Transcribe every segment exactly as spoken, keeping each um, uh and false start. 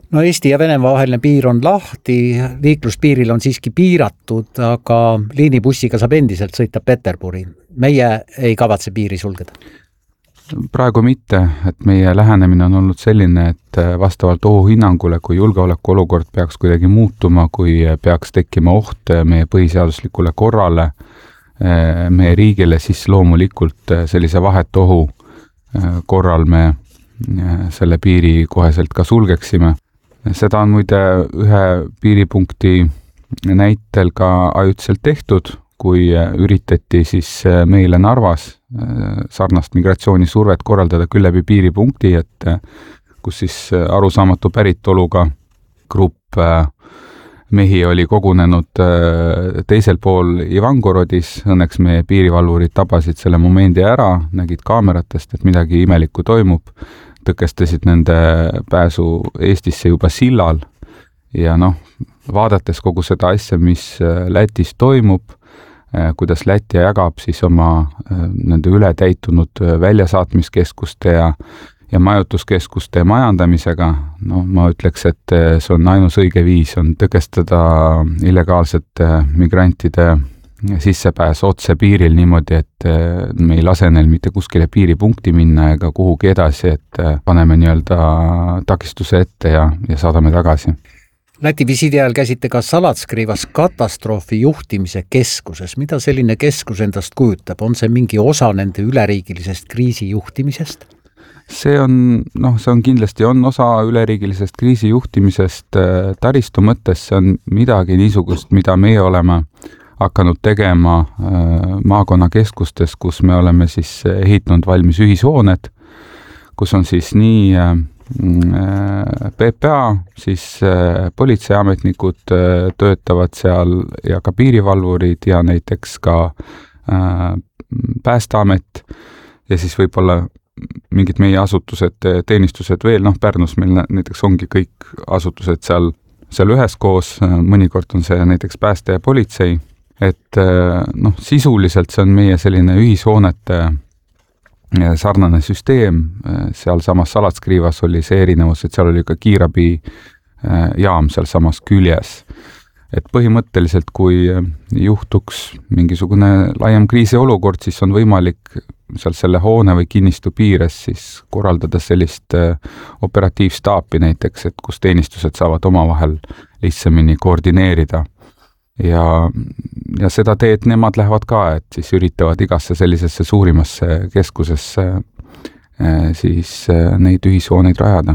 No Eesti ja Venemaa vaheline piir on lahti, liikluspiiril on siiski piiratud, aga liinibussiga saab endiselt sõita Peterburi. Meie ei kavatse piiri sulgeda. Praegu mitte, et meie lähenemine on olnud selline, et vastavalt ohuhinnangule, kui julgeoleku olukord peaks kuidagi muutuma, kui peaks tekkima oht meie põhiseaduslikule korrale, meie riigile, siis loomulikult sellise vahetu ohu korral me selle piiri koheselt ka sulgeksime. Seda on muide ühe piiripunkti näitel ka ajutiselt tehtud, kui üritati siis meile Narvas sarnast migratsioonisurvet korraldada küll läbi piiripunkti, et kus siis arusaamatu päritoluga grupp mehi oli kogunenud teisel pool Ivangorodis. Õnneks meie piirivalvurid tabasid selle momendi ära, nägid kaameratest, et midagi imelikku toimub, tõkestasid nende pääsu Eestisse juba sillal ja noh, vaadates kogu seda asja, mis Lätis toimub, kuidas Läti jagab siis oma nende ületäitunud väljasaatmiskeskuste ja, ja majutuskeskuste majandamisega, no ma ütleks, et see on ainus õige viis, on tõkestada illegaalsete migrantide sissepääs otse piiril niimoodi, et me ei lase neil mitte kuskile piiripunkti minna ega kuhugi edasi, et paneme nii-öelda takistuse ette ja, ja saadame tagasi. Läti visiidi ajal käsite ka Salatskriivas katastroofi juhtimise keskuses. Mida selline keskus endast kujutab? On see mingi osa nende üleriigilisest kriisi juhtimisest? See on, noh, see on kindlasti on osa üleriigilisest kriisi juhtimisest taristu mõttes. See on midagi niisugust, mida meie oleme hakanud tegema maakonnakeskustes, kus me oleme siis ehitanud valmis ühishooned, kus on siis nii P P A, siis politseiametnikud töötavad seal ja ka piirivalvurid ja näiteks ka Päästeamet ja siis võib-olla mingid meie asutused, teenistused veel, noh Pärnus meil näiteks ongi kõik asutused seal, seal üheskoos, mõnikord on see näiteks pääste ja politsei, et noh, sisuliselt see on meie selline ühishoonete sarnane süsteem, seal samas Salatskriivas oli see erinevus, et seal oli ka kiirabi jaam seal samas küljes. Et põhimõtteliselt, kui juhtuks mingisugune laiem kriisiolukord, siis on võimalik seal selle hoone või kinnistu piires siis korraldada sellist operatiivstaapi näiteks, et kus teenistused saavad omavahel lihtsamini koordineerida. Ja, ja seda teed nemad lähevad ka, et siis üritavad igasse sellisesse suurimasse keskusesse siis neid ühishooneid rajada.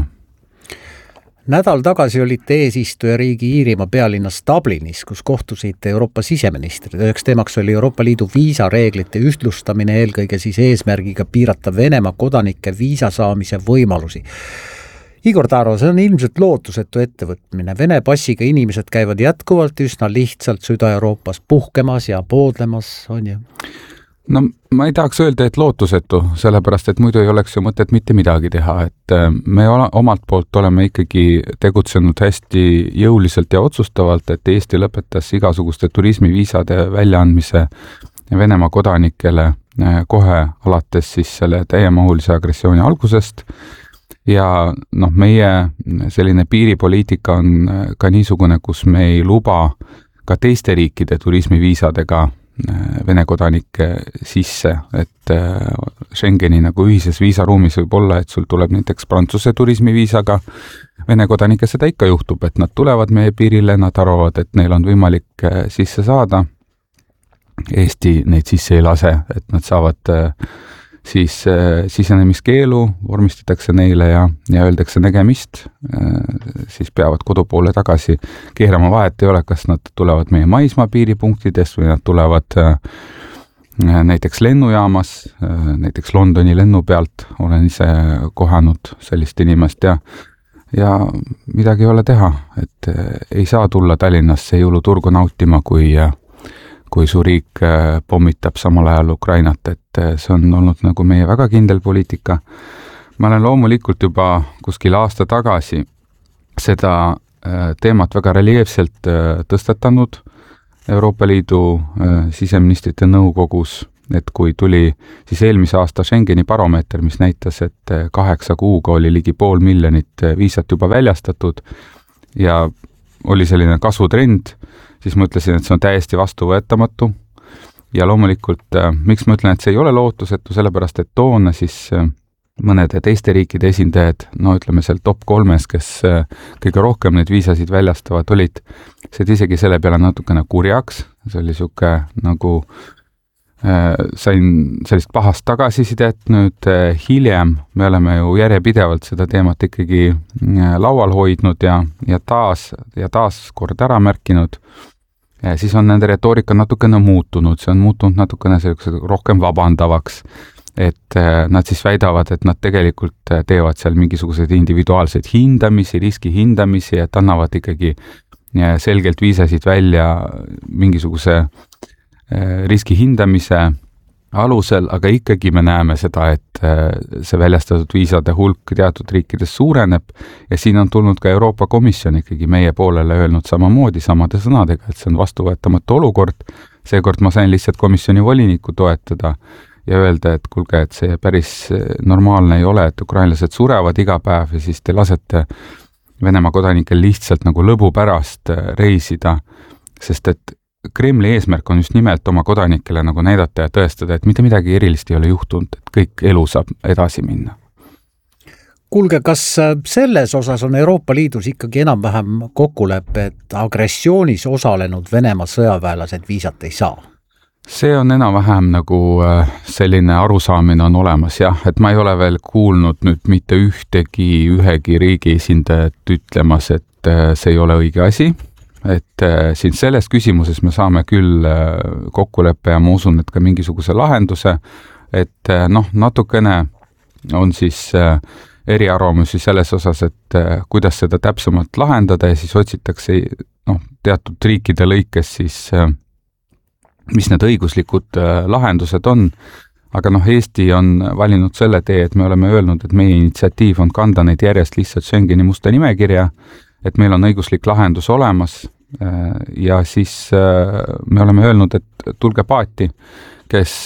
Nädal tagasi olite eesistujariigi Iirimaa pealinnas Dublinis, kus kohtusite Euroopa siseministrid. Üheks teemaks oli Euroopa Liidu viisareeglite ühtlustamine, eelkõige siis eesmärgiga piirata Venemaa kodanike viisa saamise võimalusi. Igor Taro, see on ilmselt lootusetu ettevõtmine. Vene passiga inimesed käivad jätkuvalt üsna lihtsalt Süda-Euroopas puhkemas ja poodlemas, on ju? No ma ei tahaks öelda, et lootusetu, sellepärast, et muidu ei oleks ju mõtet mitte midagi teha, et me omalt poolt oleme ikkagi tegutsenud hästi jõuliselt ja otsustavalt, et Eesti lõpetas igasuguste turismiviisade väljaandmise Venemaa kodanikele kohe alates siis selle täiemahulise agressiooni algusest. Ja noh, meie selline piiripoliitika on ka niisugune, kus me ei luba ka teiste riikide turismiviisadega Vene kodanike sisse, et Schengeni nagu ühises viisaruumis võib olla, et sul tuleb näiteks Prantsuse turismiviisaga Vene kodanike, seda ikka juhtub, et nad tulevad meie piirile, nad arvavad, et neil on võimalik sisse saada. Eesti neid sisse ei lase, et nad saavad siis sisenemiskeelu, vormistatakse neile ja, ja öeldakse nägemist, siis peavad kodupoole tagasi keerama, vahet ei ole, kas nad tulevad meie maismaa piiripunktidest või nad tulevad näiteks lennujaamas, näiteks Londoni lennu pealt, olen ise kohanud sellist inimest ja, ja midagi ei ole teha, et ei saa tulla Tallinnasse jõuluturgu nautima, kui kui su riik pommitab samal ajal Ukrainat, et see on olnud nagu meie väga kindel poliitika. Ma olen loomulikult juba kuskil aasta tagasi seda teemat väga reljeefselt tõstatanud Euroopa Liidu siseministrite nõukogus et kui tuli siis eelmise aasta Schengeni baromeeter, mis näitas, et kaheksa kuuga oli ligi pool miljonit viisat juba väljastatud ja oli selline kasvutrend, siis ma ütlesin, et see on täiesti vastuvõetamatu. Ja loomulikult, miks ma ütlen, et see ei ole lootusetu, sellepärast, et toona siis mõnede teiste riikide esindajad, no ütleme seal top kolmes, kes kõige rohkem neid viisasid väljastavad olid, see isegi selle peale natukene kurjaks, see oli siuke nagu äh, sain sellist pahast tagasisidet, nüüd äh, hiljem me oleme ju järjepidevalt seda teemat ikkagi äh, laual hoidnud ja, ja taas ja taas kord ära märkinud, ja siis on nende retoorika natukene muutunud, see on muutunud natukene selliseks rohkem vabandavaks, et nad siis väidavad, et nad tegelikult teevad seal mingisuguseid individuaalseid hindamisi, riski hindamisi, et annavad ikkagi selgelt viisasid välja mingisuguse riski hindamise alusel, aga ikkagi me näeme seda, et see väljastatud viisade hulk teatud riikides suureneb ja siin on tulnud ka Euroopa Komisjon ikkagi meie poolele öelnud samamoodi samade sõnadega, et see on vastuvõetamatu olukord. Seekord ma sain lihtsalt komisjoni voliniku toetada ja öelda, et kuulge, et see päris normaalne ei ole, et ukrainlased surevad iga päev ja siis te lasete Venemaa kodanikel lihtsalt nagu lõbu pärast reisida, sest et Kremli eesmärk on just nimelt oma kodanikele nagu näidata ja tõestada, et mitte midagi erilist ei ole juhtunud, et kõik elu saab edasi minna. Kuulge, kas selles osas on Euroopa Liidus ikkagi enam-vähem kokkulepe, et agressioonis osalenud Venemaa sõjaväelased viisat ei saa? See on enam-vähem nagu selline arusaamine on olemas, jah, et ma ei ole veel kuulnud nüüd mitte ühtegi ühegi riigi esindajat ütlemas, et see ei ole õige asi, et siin selles küsimuses me saame küll kokkuleppe ja ma usun, et ka mingisuguse lahenduse, et noh, natukene on siis eriarvamusi selles osas, et kuidas seda täpsemalt lahendada ja siis otsitakse noh, teatud riikide lõikes siis mis need õiguslikud lahendused on, aga noh, Eesti on valinud selle tee, et me oleme öelnud, et meie initsiatiiv on kanda neid järjest lihtsalt Schengeni musta nimekirja, et meil on õiguslik lahendus olemas ja siis me oleme öelnud, et tulge paati, kes,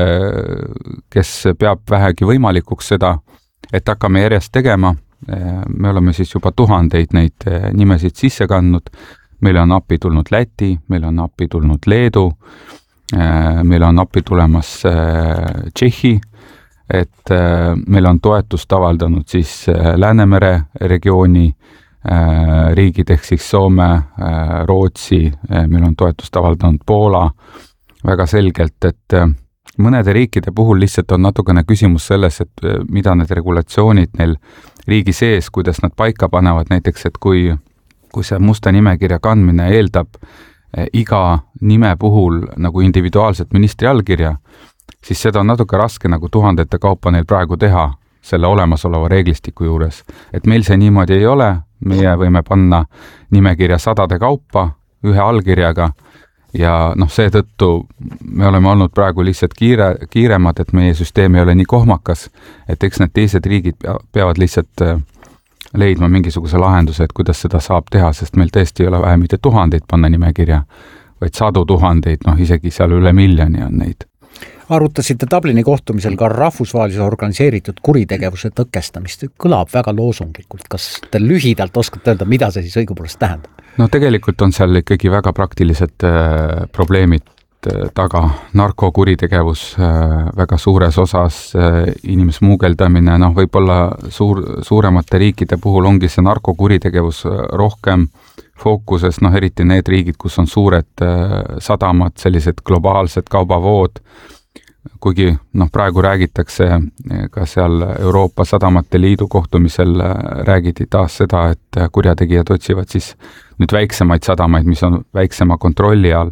kes peab vähegi võimalikuks seda, et hakkame järjest tegema, me oleme siis juba tuhandeid neid nimesid sisse kandnud, meil on appi tulnud Läti, meil on appi tulnud Leedu, meil on appi tulemas Tšehhi, et meil on toetust avaldanud siis Läänemere regiooni riigid ehk siis Soome, Rootsi, meil on toetust avaldanud Poola väga selgelt, et mõnede riikide puhul lihtsalt on natukene küsimus selles, et mida need regulatsioonid neil riigi sees, kuidas nad paika panevad, näiteks, et kui kui see musta nimekirja kandmine eeldab iga nime puhul nagu individuaalset ministri allkirja, siis seda on natuke raske nagu tuhandete kaupa neil praegu teha selle olemasoleva reeglistiku juures. Et meil see niimoodi ei ole, meie võime panna nimekirja sadade kaupa ühe allkirjaga ja noh, seetõttu me oleme olnud praegu lihtsalt kiire, kiiremad, et meie süsteem ei ole nii kohmakas, et eks need teised riigid peavad lihtsalt leidma mingisuguse lahenduse, et kuidas seda saab teha, sest meil tõesti ei ole vähe mitte tuhandeid panna nimekirja, vaid sadu tuhandeid, noh isegi seal üle miljoni on neid. Arutasite Dublini kohtumisel ka rahvusvahelise organiseeritud kuritegevuse tõkestamist. Kõlab väga loosunglikult. Kas te lühidalt oskate öelda, mida see siis õigupoolest tähendab? No tegelikult on seal ikkagi väga praktilised äh, probleemid taga, narkokuritegevus väga suures osas, inimsmuugeldamine, noh võib-olla suur, suuremate riikide puhul ongi see narkokuritegevus rohkem fookuses, noh eriti need riigid, kus on suured sadamad, sellised globaalsed kaubavood, kuigi noh praegu räägitakse ka seal Euroopa Sadamate Liidu kohtumisel räägiti taas seda, et kurjategijad otsivad siis nüüd väiksemaid sadamaid, mis on väiksema kontrolli all.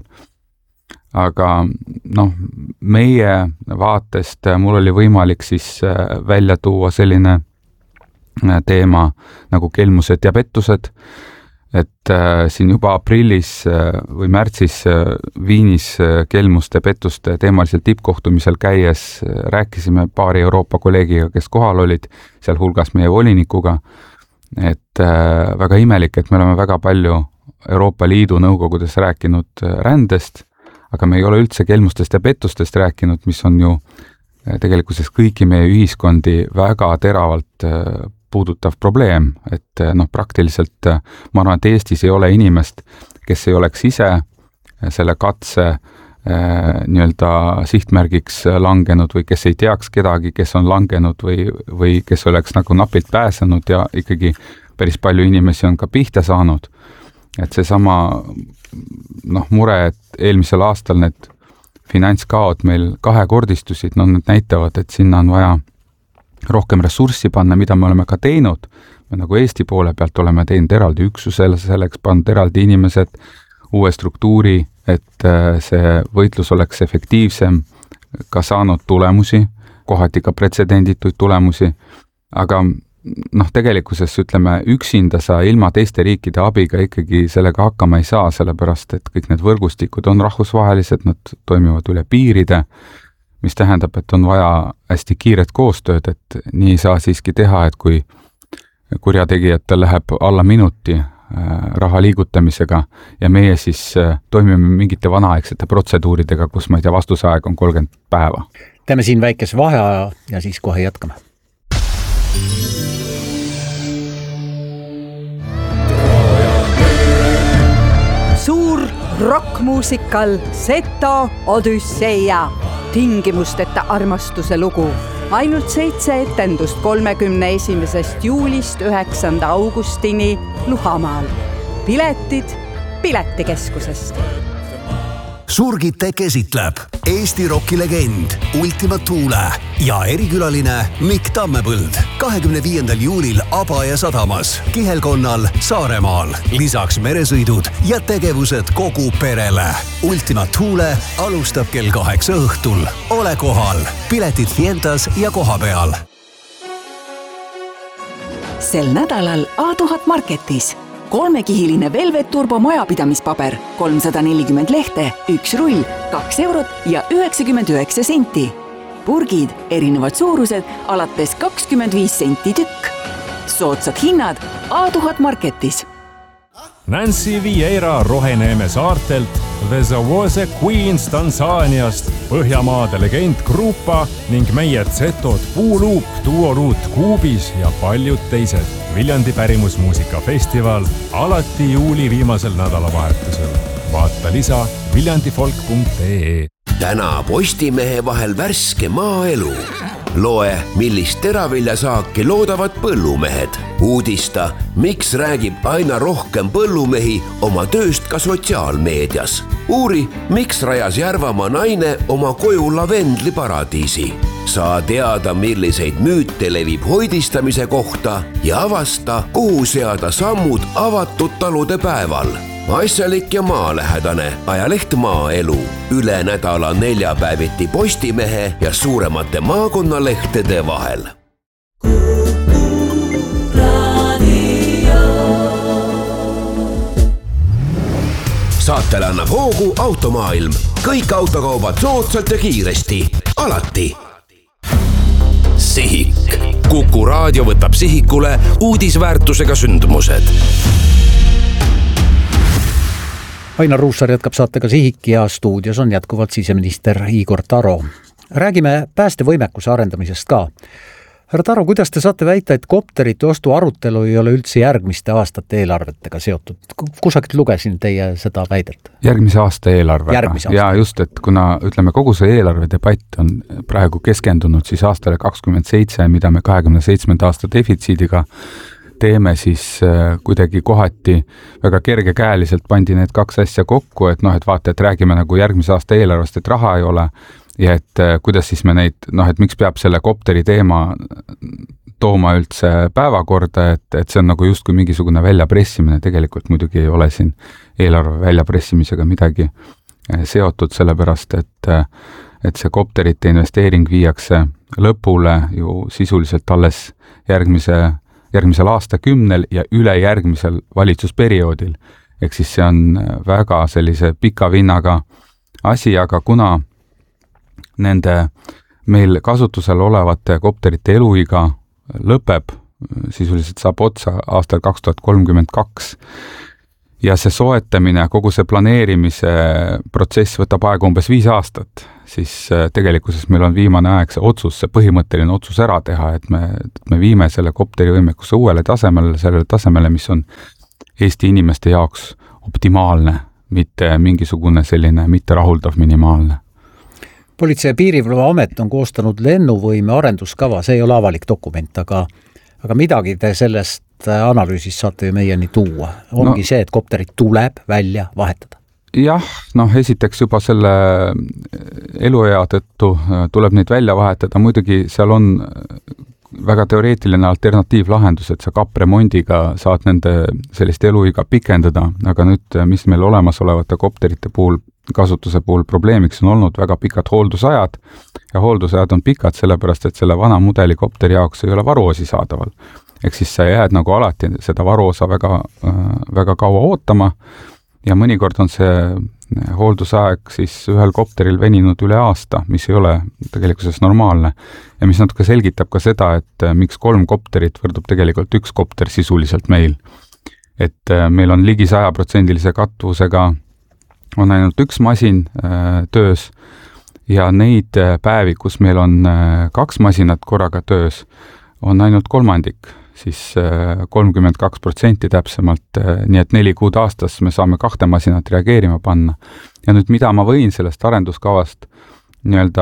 Aga noh, meie vaatest mul oli võimalik siis välja tuua selline teema nagu kelmused ja pettused, et siin juba aprillis või märtsis Viinis kelmuste pettuste teemalisel tippkohtumisel käies rääkisime paari Euroopa kolleegiga, kes kohal olid, seal hulgas meie volinikuga, et väga imelik, et me oleme väga palju Euroopa Liidu nõukogudes rääkinud rändest, aga me ei ole üldse kelmustest ja pettustest rääkinud, mis on ju tegelikkuses kõiki meie ühiskondi väga teravalt puudutav probleem, et noh, praktiliselt ma arvan, et Eestis ei ole inimest, kes ei oleks ise selle katse nii-öelda sihtmärgiks langenud või kes ei teaks kedagi, kes on langenud või, või kes oleks nagu napilt pääsenud ja ikkagi päris palju inimesi on ka pihta saanud. Et see sama noh, mure, et eelmisel aastal need finantskaod meil kahekordistusid, no need näitavad, et sinna on vaja rohkem ressurssi panna, mida me oleme ka teinud. Me nagu Eesti poole pealt oleme teinud eraldi üksusele, selleks pannud eraldi inimesed, uue struktuuri, et see võitlus oleks efektiivsem, ka saanud tulemusi, kohati ka pretsedendituid tulemusi, aga noh, tegelikkuses ütleme, üksinda sa ilma teiste riikide abiga ikkagi sellega hakkama ei saa, sellepärast et kõik need võrgustikud on rahvusvahelised, nad toimivad üle piiride, mis tähendab, et on vaja hästi kiiret koostööd, et nii ei saa siiski teha, et kui kurjategijatel läheb alla minuti raha liigutamisega ja meie siis toimime mingite vanaaegsete protseduuridega, kus ma ei tea, vastuseaeg on kolmkümmend päeva. Teeme siin väikese vaheaja ja siis kohe jätkame. Suur rockmuusikal Seto Odüsseia, tingimusteta armastuse lugu. Ainult seitse etendust kolmekümne esimesest juulist üheksanda augustini Luhamaal. Piletid Piletikeskusest. Surgite käsitleb Eesti rockilegend Ultima Thule ja erikülaline Mikk Tammepõld kahekümne viiendal juulil Abaja sadamas, Kihelkonnal, Saaremaal. Lisaks meresõidud ja tegevused kogu perele. Ultima Thule alustab kell kaheksa õhtul. Ole kohal. Piletid Fientas ja koha peal. Sel nädalal A tuhat Marketis. Kolmekihiline Velvet Turbo majapidamispaber, kolmsada nelikümmend lehte, üks rull, kaks eurot ja üheksakümmend üheksa senti. Purgid, erinevad suurused, alates kakskümmend viis senti tükk. Soodsad hinnad A tuhat Marketis. Nancy Vieira Roheneeme saartelt, The Zawose Queens Tansaaniast, Põhjamaade legend Grupa ning meie Zetod Puuluup, Duoruut Kuubis ja paljud teised. Viljandi pärimusmuusikafestival alati juuli viimasel nädalavahetusel. Vaata lisa viljandifolk punkt ee. Täna Postimehe vahel värske maaelu. Loe, millist teraviljasaaki loodavad põllumehed. Uudista, miks räägib aina rohkem põllumehi oma tööst ka sotsiaalmeedias. Uuri, miks rajas Järvamaa naine oma koju lavendliparadiisi. Saa teada, milliseid müüte levib hoidistamise kohta ja avasta, kuhu seada sammud avatud talude päeval. Asjalik ja maalähedane ajaleht Maaelu. Üle nädala neljapäeviti Postimehe ja suuremate maakonnalehtede vahel. Saatele annab hoogu Automaailm. Kõik autokaubad soodsalt ja kiiresti. Alati. Sihik. Kuku raadio võtab sihikule uudisväärtusega sündmused. Ainar Ruussaar jätkab saatega Sihik ja stuudios on jätkuvalt siseminister Igor Taro. Räägime päästevõimekuse arendamisest ka. Härra Taro, kuidas te saate väita, et kopterite ostu arutelu ei ole üldse järgmiste aastate eelarvetega seotud? Kusagilt lugesin teie seda väidet? Järgmise aasta eelarvega. Järgmise aasta. Ja just, et kuna ütleme, kogu see eelarve debatt on praegu keskendunud siis aastale kakskümmend seitse, mida me kahekümne seitsmenda aasta defitsiidiga teeme, siis kuidagi kohati väga kergekäeliselt pandi need kaks asja kokku, et noh, et vaata, et räägime nagu järgmise aasta eelarvest, et raha ei ole ja et kuidas siis me neid, noh, et miks peab selle kopteri teema tooma üldse päevakorda, et, et see on nagu justkui mingisugune väljapressimine, tegelikult muidugi ei ole siin eelarve väljapressimisega midagi seotud, sellepärast, et, et see kopterite investeering viiakse lõpule ju sisuliselt alles järgmise järgmisel aastakümnel ja üle järgmisel valitsusperioodil. Ehk siis see on väga sellise pika vinnaga asi, aga kuna nende meil kasutusel olevate kopterite eluiga lõpeb, sisuliselt saab otsa aastal kaks tuhat kolmkümmend kaks ja see soetamine, kogu see planeerimise protsess võtab aega umbes viis aastat, siis tegelikkuses meil on viimane aeg see otsus, see põhimõtteline otsus ära teha, et me, me viime selle kopteri võimekuse uuele tasemele, sellele tasemele, mis on Eesti inimeste jaoks optimaalne, mitte mingisugune selline mitterahuldav minimaalne. Politsei- ja Piirivalveamet on koostanud lennuvõime arenduskava, see ei ole avalik dokument, aga, aga midagi te sellest analüüsist saate ju meieni tuua. Ongi no, see, et kopterid tuleb välja vahetada. Jah, noh, esiteks juba selle eluea tõttu tuleb neid välja vahetada, muidugi seal on väga teoreetiline alternatiivlahendus, et sa kapremondiga saad nende sellist eluiga pikendada, aga nüüd, mis meil olemasolevate kopterite puhul, kasutuse puhul probleemiks on olnud väga pikad hooldusajad ja hooldusajad on pikad sellepärast, et selle vana mudeli kopteri jaoks ei ole varuosi saadaval. Ehk siis sa jääd nagu alati seda varuosa väga, väga kaua ootama ja mõnikord on see hooldusaeg siis ühel kopteril veninud üle aasta, mis ei ole tegelikkuses normaalne. Ja mis natuke selgitab ka seda, et miks kolm kopterit võrdub tegelikult üks kopter sisuliselt meil. Et meil on ligi sajaprotsendilise katvusega on ainult üks masin töös ja neid päevi, kus meil on kaks masinat korraga töös, on ainult kolmandik, siis kolmkümmend kaks protsenti täpsemalt, nii et neli kuud aastas me saame kahte masinat reageerima panna. Ja nüüd, mida ma võin sellest arenduskavast nii-öelda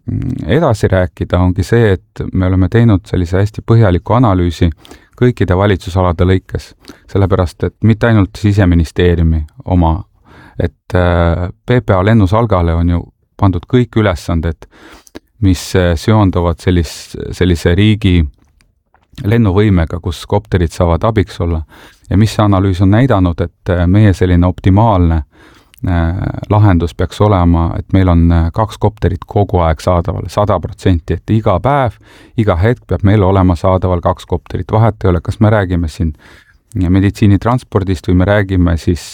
edasi rääkida, ongi see, et me oleme teinud sellise hästi põhjaliku analüüsi kõikide valitsusalade lõikes, sellepärast, et mitte ainult Siseministeeriumi oma, et P P A lennusalgale on ju pandud kõik ülesanded, mis seonduvad sellis, sellise riigi lennuvõimega, kus kopterid saavad abiks olla. Ja mis see analüüs on näidanud, et meie selline optimaalne lahendus peaks olema, et meil on kaks kopterit kogu aeg saadaval, sada protsenti, et iga päev, iga hetk peab meil olema saadaval kaks kopterit. Vahet ei ole, kas me räägime siin meditsiinitranspordist või me räägime siis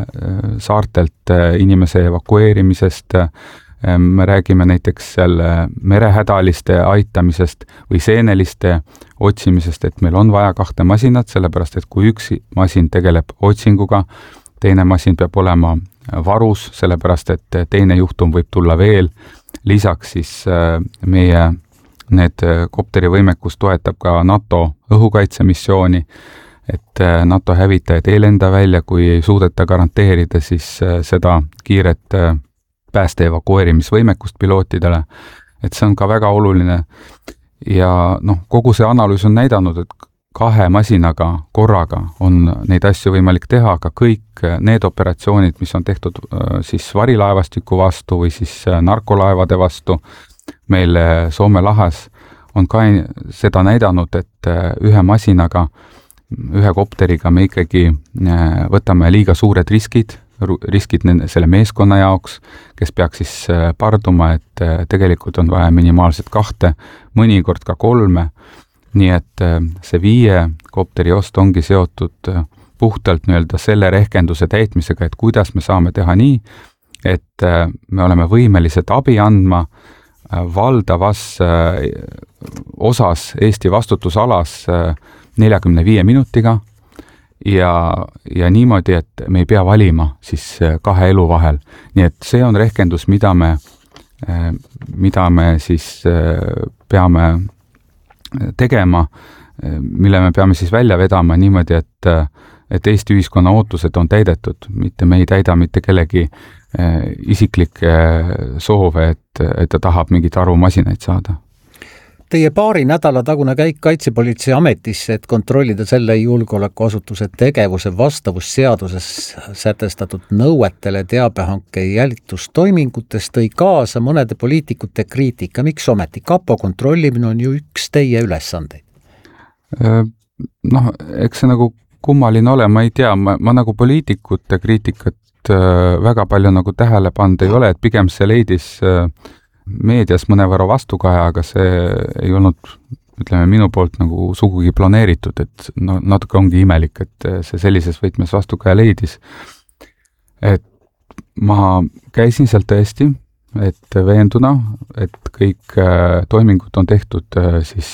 saartelt inimese evakueerimisest, me räägime näiteks seal merehädaliste aitamisest või seeneliste otsimisest, et meil on vaja kahte masinat, sellepärast et kui üks masin tegeleb otsinguga, teine masin peab olema varus, sellepärast et teine juhtum võib tulla veel. Lisaks siis meie need kopteri võimekus toetab ka NATO õhukaitsemissiooni, et NATO hävitajad ei lenda välja, kui ei suudeta garanteerida siis seda kiiret pääste evakueerimisvõimekust pilootidele, et see on ka väga oluline ja noh, kogu see analüüs on näidanud, et kahe masinaga korraga on neid asju võimalik teha, aga kõik need operatsioonid, mis on tehtud siis varilaevastiku vastu või siis narkolaevade vastu meil Soome lahes, on ka seda näidanud, et ühe masinaga, ühe kopteriga me ikkagi võtame liiga suured riskid, riskid selle meeskonna jaoks, kes peaks siis parduma, et tegelikult on vaja minimaalselt kahte, mõnikord ka kolme, nii et see viie kopteri ost ongi seotud puhtalt nii-öelda selle rehkenduse täitmisega, et kuidas me saame teha nii, et me oleme võimelised abi andma valdavas osas Eesti vastutusalas neljakümne viie minutiga, ja, ja niimoodi, et me ei pea valima siis kahe elu vahel. Nii et see on rehkendus, mida me, mida me siis peame tegema, mille me peame siis välja vedama niimoodi, et, et Eesti ühiskonna ootused on täidetud, mitte me ei täida mitte kellegi isiklikke soove, et, et ta tahab mingit arvumasinaid saada. Teie paari nädala tagune käik Kaitsepolitsei ametisse, et kontrollida selle julgeolekuasutuse tegevuse vastavus seaduses sätestatud nõuetele teabehanke jälitustoimingutes tõi kaasa mõnede poliitikute kriitika. Miks ometi? Kapo kontrollimine on ju üks teie ülesandeid. Noh, eks see nagu kummaline ole, ma ei tea, ma, ma nagu poliitikute kriitikat väga palju nagu tähele panda ei ole, et pigem see leidis meedias mõnevõrra vastukaja, aga see ei olnud, ütleme, minu poolt nagu sugugi planeeritud, et no, natuke ongi imelik, et see sellises võtmes vastukaja leidis. Et ma käisin seal tõesti, et veenduna, et kõik toimingud on tehtud siis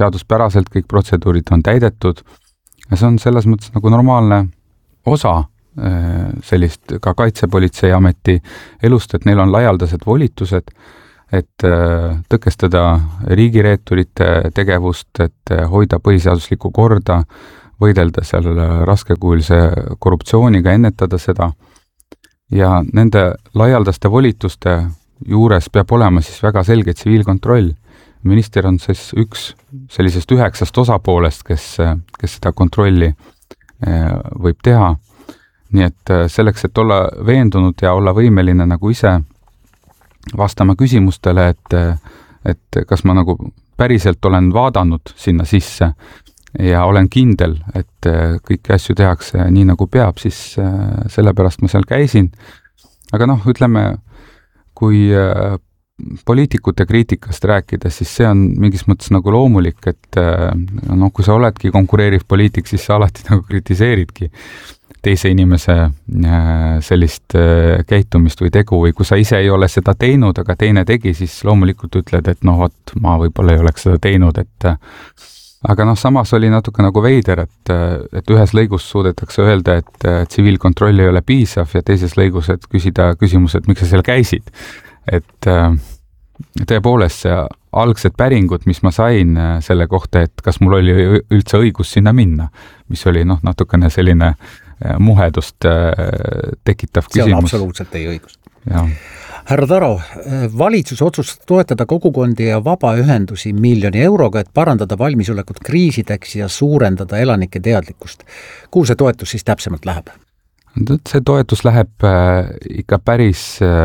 seaduspäraselt, kõik protseduurid on täidetud ja see on selles mõttes nagu normaalne osa sellist ka Kaitsepolitseiameti elust, et neil on laialdased volitused, et tõkestada riigireeturite tegevust, et hoida põhiseaduslikku korda, võidelda seal raskekuulise korruptsiooniga, ennetada seda. Ja nende laialdaste volituste juures peab olema siis väga selge tsiviilkontroll. Minister on siis üks sellisest üheksast osapoolest, kes, kes seda kontrolli võib teha. Nii et selleks, et olla veendunud ja olla võimeline nagu ise vastama küsimustele, et, et kas ma nagu päriselt olen vaadanud sinna sisse ja olen kindel, et kõiki asju tehakse nii nagu peab, siis sellepärast ma seal käisin. Aga noh, ütleme, kui poliitikute kriitikast rääkida, siis see on mingis mõttes nagu loomulik, et noh, kui sa oledki konkureeriv poliitik, siis sa alati nagu kritiseeridki teise inimese sellist käitumist või tegu, või kui sa ise ei ole seda teinud, aga teine tegi, siis loomulikult ütled, et noh, vot, ma võib-olla ei oleks seda teinud, et aga noh, samas oli natuke nagu veider, et, et ühes lõigus suudetakse öelda, et tsiviilkontroll ei ole piisav ja teises lõigus, et küsida küsimus, et miks sa seal käisid. Et tõepoolest see algsed päringud, mis ma sain selle kohta, et kas mul oli üldse õigus sinna minna, mis oli noh, natukene selline muhedust tekitav küsimus. See on absoluutselt teie õigus. Ja. Härra Taro, valitsus otsustas toetada kogukondi ja vabaühendusi miljoni euroga, et parandada valmisolekut kriisideks ja suurendada elanike teadlikkust. Kuhu see toetus siis täpsemalt läheb? See toetus läheb ikka päris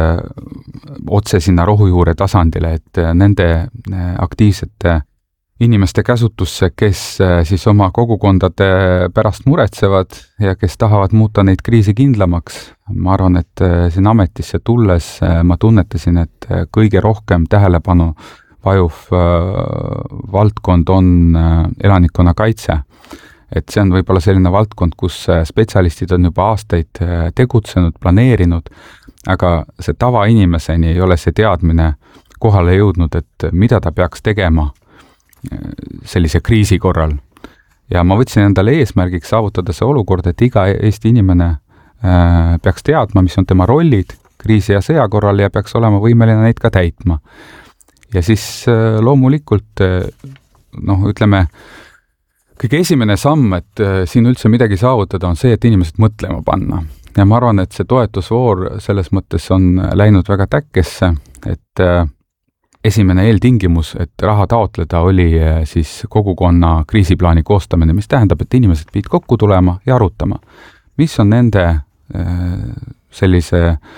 otse sinna rohujuure tasandile, et nende aktiivsete inimeste käsutusse, kes siis oma kogukondade pärast muretsevad ja kes tahavad muuta neid kriisi kindlamaks. Ma arvan, et siin ametisse tulles ma tunnetasin, et kõige rohkem tähelepanu vajuv valdkond on elanikkonna kaitse. Et see on võib-olla selline valdkond, kus spetsialistid on juba aastaid tegutsenud, planeerinud, aga see tavainimeseni ei ole see teadmine kohale jõudnud, et mida ta peaks tegema sellise kriisi korral. Ja ma võtsin endale eesmärgiks saavutada see olukord, et iga Eesti inimene peaks teadma, mis on tema rollid kriisi ja sõja korral ja peaks olema võimeline neid ka täitma. Ja siis loomulikult, noh, ütleme, kõige esimene samm, et siin üldse midagi saavutada, on see, et inimesed mõtlema panna. Ja ma arvan, et see toetusvoor selles mõttes on läinud väga täkkesse, et esimene eeltingimus, et raha taotleda, oli siis kogukonna kriisiplaani koostamine, mis tähendab, et inimesed pidid kokku tulema ja arutama, mis on nende sellise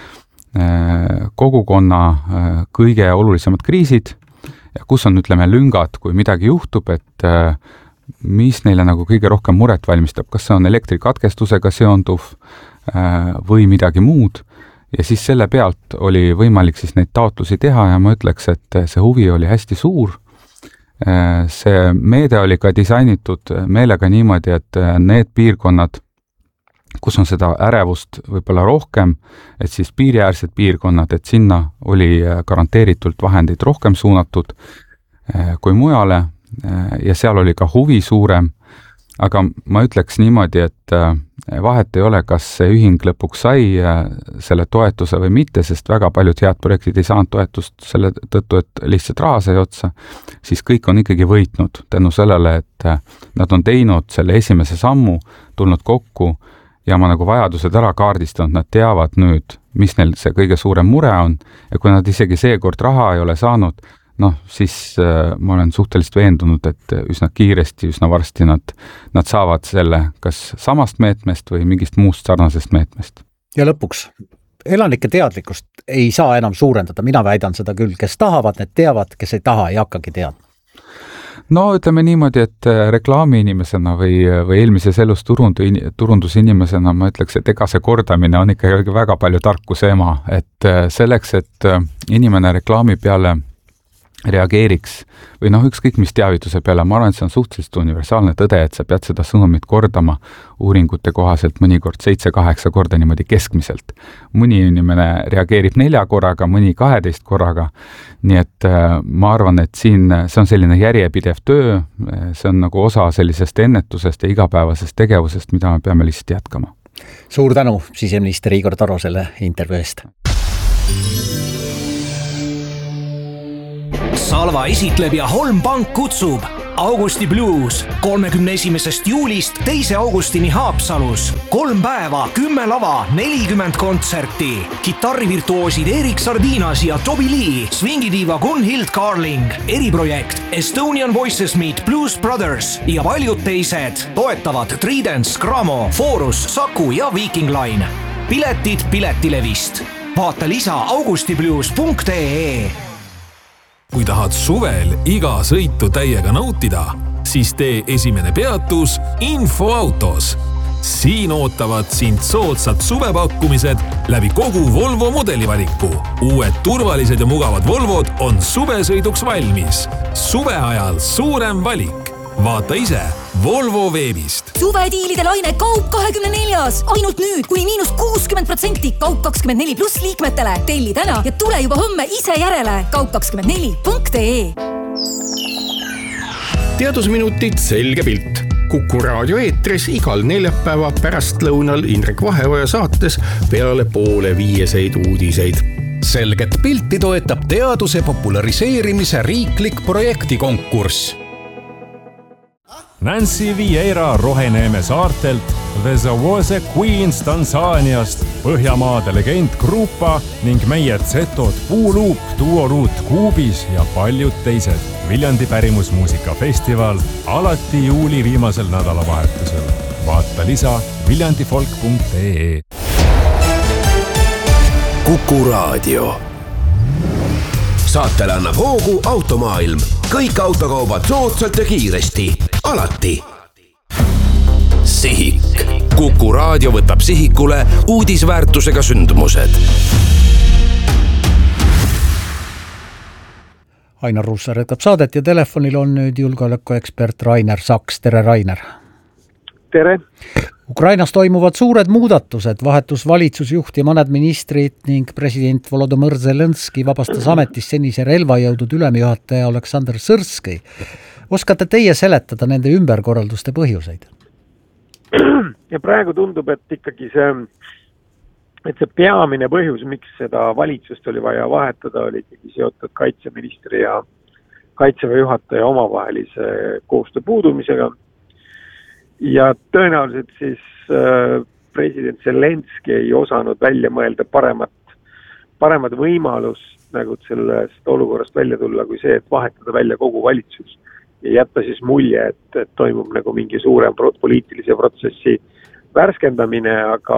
kogukonna kõige olulisemad kriisid ja kus on, ütleme, lüngad, kui midagi juhtub, et mis neile nagu kõige rohkem muret valmistab, kas see on elektrikatkestusega seonduv või midagi muud. Ja siis selle pealt oli võimalik siis neid taotlusi teha ja ma ütleks, et see huvi oli hästi suur. See meede oli ka disainitud meelega niimoodi, et need piirkonnad, kus on seda ärevust võib-olla rohkem, et siis piiriäärsed piirkonnad, et sinna oli garanteeritult vahendeid rohkem suunatud kui mujale ja seal oli ka huvi suurem. Aga ma ütleks niimoodi, et vahet ei ole, kas see ühing lõpuks sai selle toetuse või mitte, sest väga paljud head projektid ei saanud toetust selle tõttu, et lihtsalt raha sai otsa, siis kõik on ikkagi võitnud tänu sellele, et nad on teinud selle esimese sammu, tulnud kokku ja ma nagu vajadused ära kaardistanud, nad teavad nüüd, mis neil see kõige suurem mure on ja kui nad isegi seekord raha ei ole saanud, noh, siis äh, ma olen suhteliselt veendunud, et üsna kiiresti, üsna varsti nad, nad saavad selle kas samast meetmest või mingist muust sarnasest meetmest. Ja lõpuks, elanike teadlikkust ei saa enam suurendada, mina väidan seda küll, kes tahavad, need teavad, kes ei taha, ei hakkagi teadma. No ütleme niimoodi, et reklaami inimesena või, või eelmises elus turundu, turundusinimesena ma ütleks, et ega see kordamine on ikka väga palju tarkuse ema, et selleks, et inimene reklaami peale reageeriks või noh, ükskõik mis teavituse peale, ma arvan, et see on suhteliselt universaalne tõde, et sa pead seda sõnumit kordama uuringute kohaselt mõnikord seitse-kaheksa korda niimoodi keskmiselt. Mõni inimene reageerib nelja korraga, mõni kaheteist korraga, nii et ma arvan, et siin see on selline järjepidev töö, see on nagu osa sellisest ennetusest ja igapäevasest tegevusest, mida me peame lihtsalt jätkama. Suur tänu, siseminister Igor Taro selle intervjuu eest. Salva esitleb ja Holm Pank kutsub Augusti Blues kolmekümne esimesest juulist teise augustini Haapsalus. Kolm päeva, kümme lava, nelikümmend kontserti. Kitarrivirtuoosid Erik Sardinas ja Toby Lee, swingidiiva Gunhild Carling, eriprojekt Estonian Voices Meet Blues Brothers ja paljud teised. Toetavad Tridents, Gramo, Forus, Saku ja Viking Line. Piletid Piletilevist. Vaata lisa augustiblues punkt ee. Kui tahad suvel iga sõitu täiega nautida, siis tee esimene peatus Infoautos. Siin ootavad sind soodsad suvepakkumised läbi kogu Volvo modelivaliku. Uued turvalised ja mugavad Volvod on suvesõiduks valmis. Suve ajal suurem valik. Vaata ise Volvo veebist. Suvediilide laine Kaup kahekümne neljas. Ainult nüüd kuni miinus kuuskümmend protsenti Kaup kakskümmend neli pluss liikmetele. Telli täna ja tule juba homme ise järele. Kaup kakskümmend neli punkt ee. Teadusminutid selge pilt. Kuku raadio eetris igal neljapäeva pärastlõunal Indrek Vaheoja saates peale poole viieseid uudiseid. Selget pilti toetab teaduse populariseerimise riiklik projektikonkurss. Nancy Vieira Roheneeme saartelt, The Zawose Queens Tansaaniast, Põhjamaade legend Grupa ning meie Zetod Puuluup, Duoruut Kuubis ja paljud teised. Viljandi pärimusmuusikafestival alati juuli viimasel nädalavahetusel. Vaata lisa viljandifolk punkt ee. Kuku raadio. Saatele annab hoogu Automaailm. Kõik autokaubad soodsalt ja kiiresti. Alati. Sihik. Kuku raadio võtab sihikule uudisväärtusega sündmused. Ainar Ruussaar jätkab saadet ja telefonil on nüüd julgeolekuekspert Rainer Saks. Tere, Rainer! Tere! Ukrainas toimuvad suured muudatused, vahetus valitsusjuht ja mõned ministrid ning president Volodymyr Zelenski vabastas ametist senise relvajõudud ülemjuhataja Oleksandr Sõrskõi. Oskate teie seletada nende ümberkorralduste põhjuseid? Ja praegu tundub, et ikkagi see, et see peamine põhjus, miks seda valitsust oli vaja vahetada, oli ikkagi seotud kaitseministri ja kaitseväe juhataja omavahelise koostöö puudumisega. Ja tõenäoliselt siis president Zelenski ei osanud välja mõelda paremat, paremat võimalust nagu sellest olukorrast välja tulla kui see, et vahetada välja kogu valitsus ja jätta siis mulje, et, et toimub nagu mingi suurem poliitilise protsessi värskendamine, aga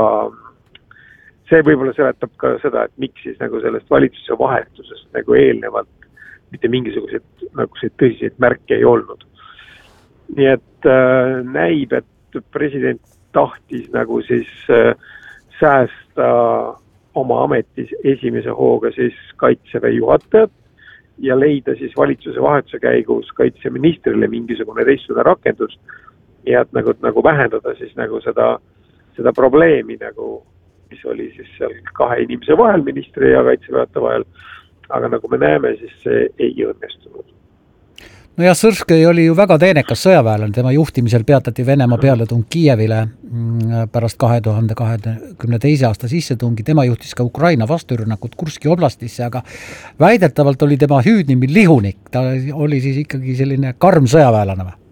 see võib-olla seletab ka seda, et miks siis nagu sellest valitsuse vahetusest nagu eelnevalt mitte mingisuguseid nagu tõsiseid märke ei olnud. Nii et äh, näib, et president tahtis nagu siis äh, säästa oma ametis esimese hooga siis kaitseväe juhatajat ja leida siis valitsuse vahetuse käigus kaitseministrile mingisugune teistsugune rakendus ja et nagu, nagu vähendada siis nagu seda, seda probleemi, nagu, mis oli siis seal kahe inimese vahel, ministri ja kaitseväe juhataja vahel, aga nagu me näeme, siis see ei õnnestunud. No ja Sõrskõi oli ju väga teenekas sõjaväelane, tema juhtimisel peatati Venemaa pealetung Kiievile pärast kahe tuhande kahekümne teise aasta sissetungi, tema juhtis ka Ukraina vasturünnakut Kurski oblastisse, aga väidetavalt oli tema hüüdnimi Lihunik, ta oli siis ikkagi selline karm sõjaväelane või?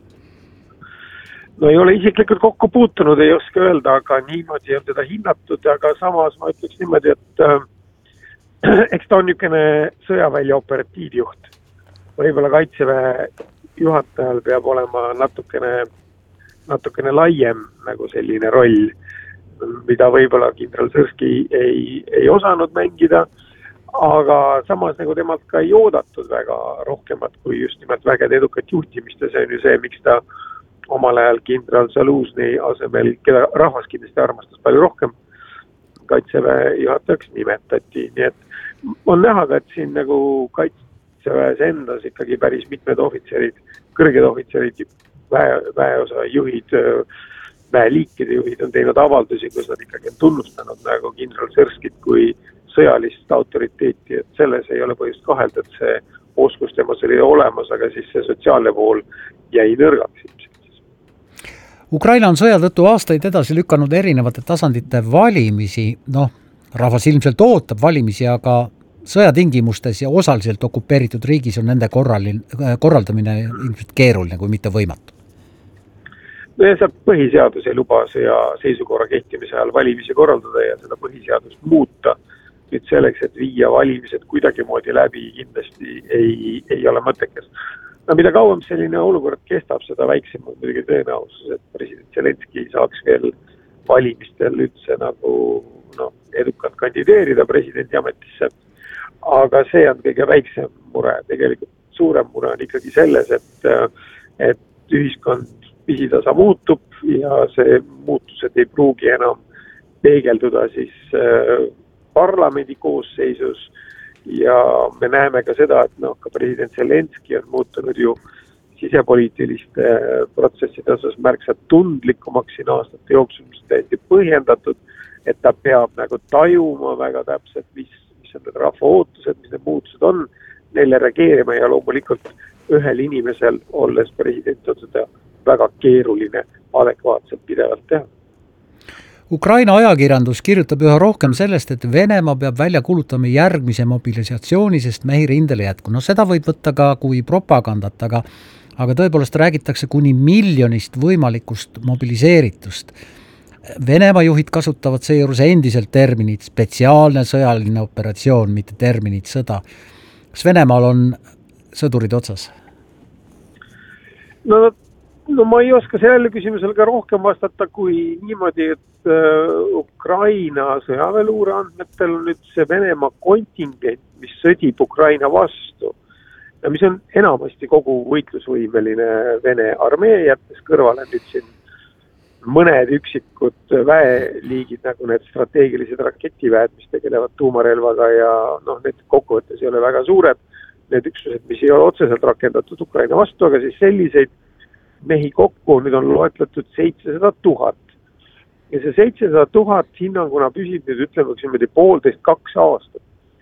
No ei ole isiklikult kokku puutunud, ei oska öelda, aga niimoodi on teda hinnatud, aga samas ma ütleks niimoodi, et äh, eks ta on niisugune sõjavälja operatiivjuht. Võib-olla kaitseväe juhatajal peab olema natukene, natukene laiem nagu selline roll, mida võib-olla kindral Sõrski ei, ei osanud mängida, aga samas nagu temalt ka ei oodatud väga rohkemat kui just nimelt vägede edukat juhtimist ja see on ju see, miks ta omal ajal kindral Zalužny asemel, keda rahvas kindlasti armastas palju rohkem, kaitseväe juhatajaks nimetati. Nii et on näha ka, et siin nagu kaitse väes endas ikkagi päris mitmed ohvitserid, kõrged ohvitserid, väe, väeosa juhid, väeliikide juhid on teinud avaldusi, kus nad ikkagi on tunnustanud nagu kindral Sõrskit kui sõjalist autoriteeti, et selles ei ole põhjust kahelda, et see oskus temas oli olemas, aga siis see sotsiaalne pool jäi nõrgaks. Ukraina on sõja tõttu aastaid edasi lükanud erinevate tasandite valimisi, noh, rahvas ilmselt ootab valimisi, aga sõjatingimustes ja osaliselt okupeeritud riigis on nende korralin, korraldamine ilmselt keeruline, kui mitte võimatu. No ja see põhiseadus ei luba sõja seisukorra kehtimise ajal valimisi korraldada ja seda põhiseadust muuta nüüd selleks, et viia valimised kuidagi moodi läbi, kindlasti ei, ei ole mõttekas. No mida kauem selline olukord kestab, seda väiksem on muidugi tõenäosus, et president Zelenski ei saaks veel valimistel üldse nagu no, edukalt kandideerida presidendi ametisse. Aga see on kõige väiksem mure. Tegelikult suurem mure on ikkagi selles, et, et ühiskond pisitasa muutub ja see muutused ei pruugi enam peegelduda siis parlamendi koosseisus ja me näeme ka seda, et no, ka president Zelenski on muutunud ju sisepoliitiliste protsesside osas märksa tundlikumaks siin aastate jooksul, mis täiesti põhjendatud, et ta peab nagu tajuma väga täpselt, mis, mis on need rahva ootused, mis need muutused on, neile reageerima ja loomulikult ühel inimesel, olles president, on seda väga keeruline adekvaatselt pidevalt teha. Ukraina ajakirjandus kirjutab üha rohkem sellest, et Venemaa peab välja kulutama järgmise mobilisatsiooni, sest mehi rindele jätku. No seda võib võtta ka kui propagandat, aga, aga tõepoolest räägitakse kuni miljonist võimalikust mobiliseeritust. Venemaa juhid kasutavad seejuures endiselt terminit spetsiaalne sõjaline operatsioon, mitte terminit sõda. Kas Venemaal on sõdurid otsas? No No ma ei oska sellele küsimusele ka rohkem vastata kui niimoodi, et äh, Ukraina sõjaväeluure andmetel on nüüd see Venemaa kontingent, mis sõdib Ukraina vastu ja mis on enamasti kogu võitlusvõimeline Vene armee, jättes kõrvale nüüd siin mõned üksikud väeliigid, nagu need strateegilised raketiväed, mis tegelevad tuumarelvaga ja noh, need kokkuvõttes ei ole väga suured, need üksused, mis ei ole otseselt rakendatud Ukraina vastu, aga siis selliseid mehi kokku nüüd on loetletud seitsesada tuhat. Ja see seitsesada tuhat hinnanguna püsib nüüd ütleme poolteist kaks aastat.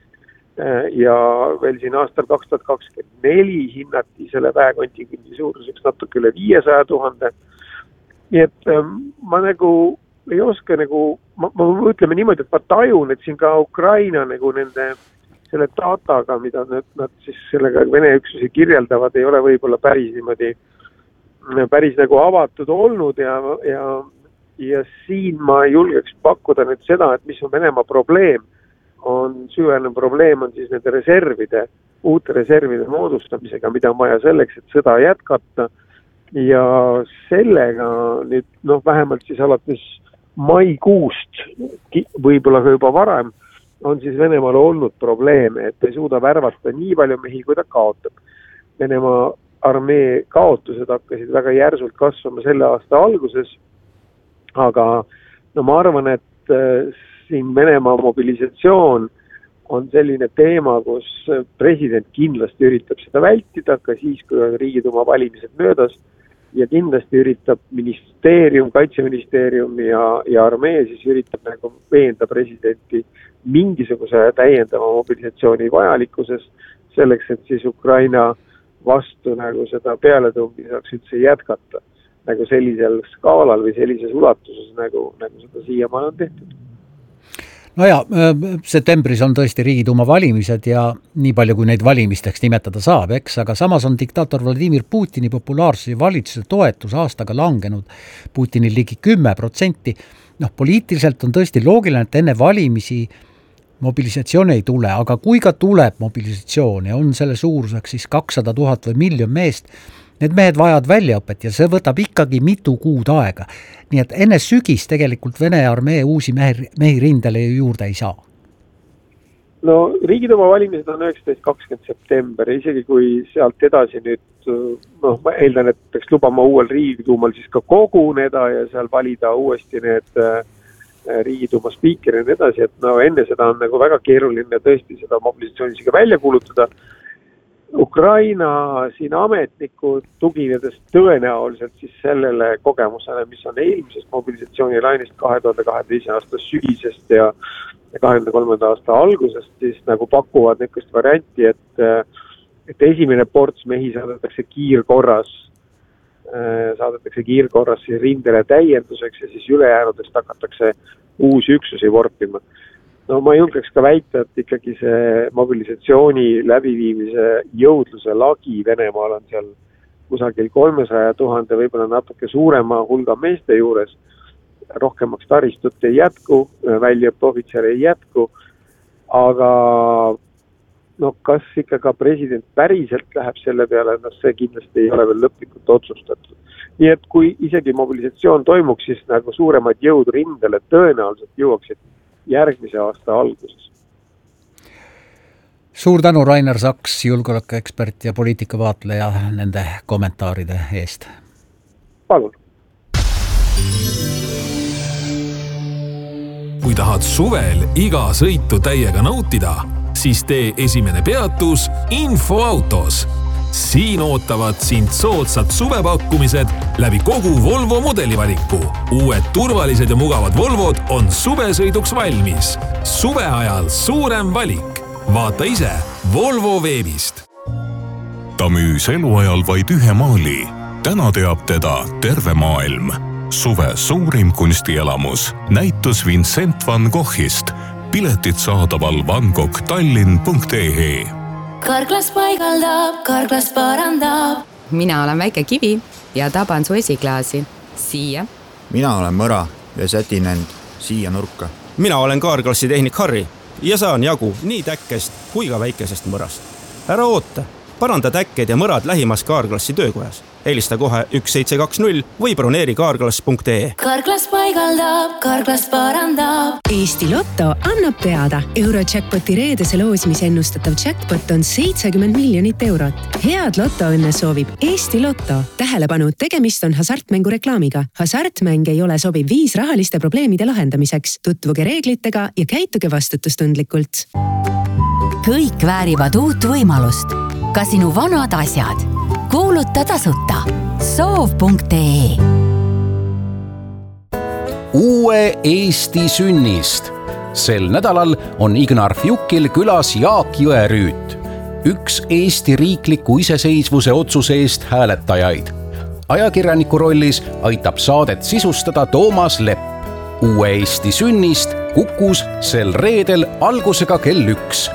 Ja veel siin aastal kaks tuhat kakskümmend neli hinnati selle väekontingendi suuruseks natuke üle viiesaja tuhande. Nii et ma nagu ei oska nagu, ma, ma ütleme niimoodi, et ma tajun, et siin ka Ukraina nagu nende selle dataga, mida nad, nad siis sellega Vene üksusi kirjeldavad, ei ole võib-olla päris niimoodi päris nagu avatud olnud ja, ja, ja siin ma julgeks pakkuda nüüd seda, et mis on Venemaa probleem, on süvenev probleem on siis nende reservide, uute reservide moodustamisega, mida on vaja selleks, et sõda jätkata ja sellega nüüd noh, vähemalt siis alates maikuust, võib-olla ka juba varem, on siis Venemaal olnud probleeme, et ei suuda värvata nii palju mehi, kui ta kaotab. Venemaa armee kaotused hakkasid väga järsult kasvama selle aasta alguses, aga no ma arvan, et äh, siin Venemaa mobilisatsioon on selline teema, kus president kindlasti üritab seda vältida, ka siis, kui on Riigiduuma valimised möödas ja kindlasti üritab ministeerium, kaitseministeerium ja, ja armee siis üritab nagu veenda presidenti mingisuguse täiendava mobilisatsiooni vajalikkuses selleks, et siis Ukraina vastu nagu seda pealetungi saaks üldse jätkata nagu sellisel skaalal või sellises ulatuses, nagu, nagu seda siiamaale on tehtud. No ja, septembris on tõesti Riigiduuma valimised ja nii palju, kui neid valimisteks nimetada saab, eks, aga samas on diktaator Vladimir Putini populaarsuse valitsuse toetus aastaga langenud Putinil ligi kümme protsenti. Noh, poliitiliselt on tõesti loogiline, et enne valimisi mobilisatsioon ei tule, aga kui ka tuleb mobilisatsioon ja on selle suuruseks siis kakssada tuhat või miljon meest, need mehed vajavad väljaõpet ja see võtab ikkagi mitu kuud aega. Nii et enne sügis tegelikult Vene armee uusi mehi, mehi rindele juurde ei saa. No Riigiduuma valimised on üheksateist kakskümmend september, isegi kui sealt edasi nüüd, noh, ma eeldan, et peaks lubama uuel Riigiduumal siis ka koguneda ja seal valida uuesti need Riigiduuma spiikeri ja nii edasi, et no enne seda on nagu väga keeruline tõesti seda mobilisatsioonisiga välja kuulutada. Ukraina siin ametnikud tuginedes tõenäoliselt siis sellele kogemusele, mis on eelmisest mobilisatsioonilainist kahe tuhande kaheteistkümnenda aasta sügisest ja kahe tuhande kolmanda aasta algusest, siis nagu pakuvad niisugust varianti, et, et esimene ports mehi saadetakse kiirkorras saadetakse kiirkorras siis rindele täienduseks ja siis ülejäänudest hakatakse uusi üksusi vorpima. No ma julgeks ka väita, et ikkagi see mobilisatsiooni läbiviimise jõudluse lagi Venemaal on seal kusagil kolmesaja tuhande, võib-olla natuke suurema hulga meeste juures, rohkemaks taristut ei jätku, väljaõppeohvitsere ei jätku, aga no kas ikka ka president päriselt läheb selle peale, no see kindlasti ei ole veel lõplikult otsustatud. Nii et kui isegi mobilisatsioon toimuks, siis nagu suuremad jõud rindele tõenäoliselt jõuaksid järgmise aasta alguses. Suur tänu, Rainer Saks, julgeolekuekspert ja poliitikavaatleja nende kommentaaride eest. Palun. Kui tahad suvel iga sõitu täiega nautida, siis tee esimene peatus Infoautos. Siin ootavad sind soodsad suvepakkumised läbi kogu Volvo mudelivaliku. Uued turvalised ja mugavad Volvod on suvesõiduks valmis. Suve ajal suurem valik. Vaata ise Volvo veebist. Ta müüs eluajal vaid ühe maali. Täna teab teda terve maailm. Suve suurim kunstielamus. Näitus Vincent van Goghist. Piletid saadaval vangoghtallinn punkt ee. Karklas paigaldab, karklas parandab. Mina olen väike kivi ja taban su esiklaasi. Siia. Mina olen mõra ja sätin end siia nurka. Mina olen Kaarklassi tehnik Harri ja saan jagu nii täkkest kui ka väikesest mõrast. Ära oota, paranda täkked ja mõrad lähimas Kaarklassi töökojas. Helista kohe üks seitse kaks null või broneeri kaarklass punkt ee. Karklas paigaldab, karklas parandab. Eesti Lotto annab teada. Eurojackpoti reedese loosimise ennustatav jackpot on seitsekümmend miljonit eurot. Head Lottoõnne soovib Eesti Lotto. Tähelepanu, tegemist on hasartmängu reklaamiga. Hasartmäng ei ole sobiv viis rahaliste probleemide lahendamiseks. Tutvuge reeglitega ja käituge vastutustundlikult. Kõik väärivad uut võimalust. Ka sinu vanad asjad. Kuuluta tasuta. soov punkt ee. Uue Eesti sünnist. Sel nädalal on Ignar Fjukil külas Jaak Jõerüüt, üks Eesti riikliku iseseisvuse otsuse eest hääletajaid. Ajakirjaniku rollis aitab saadet sisustada Toomas Lepp. Uue Eesti sünnist Kukus sel reedel algusega kell üks.